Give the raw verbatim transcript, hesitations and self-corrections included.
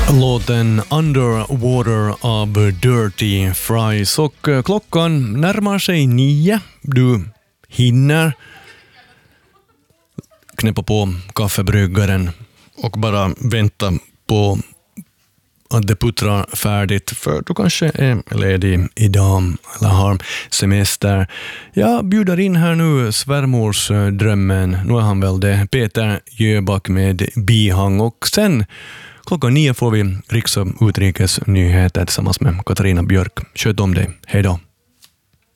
Låten Underwater av Dirty Fries, och klockan närmar sig nio. Du hinner knäppa på kaffebryggaren och bara vänta på att det puttrar färdigt, för du kanske är ledig idag eller har semester. Jag bjuder in här nu svärmorsdrömmen, nu är han väl det, Peter Jöback med bihang, och sen klockan nio får vi riks- och utrikesnyheter tillsammans med Katarina Björk. Sköt om dig, hej då!